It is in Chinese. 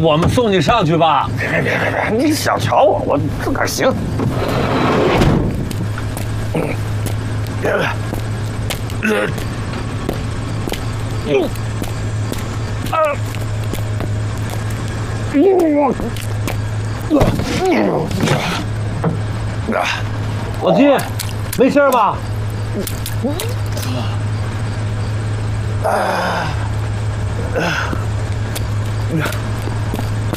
我们送你上去吧。 别，你小瞧我，我自个儿行。 老金，没事吧？